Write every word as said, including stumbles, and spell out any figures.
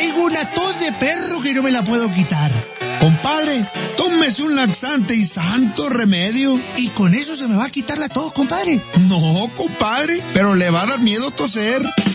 traigo una tos de perro que no me la puedo quitar. Compadre, tómese un laxante y santo remedio. ¿Y con eso se me va a quitar la tos, compadre? No, compadre, pero le va a dar miedo toser.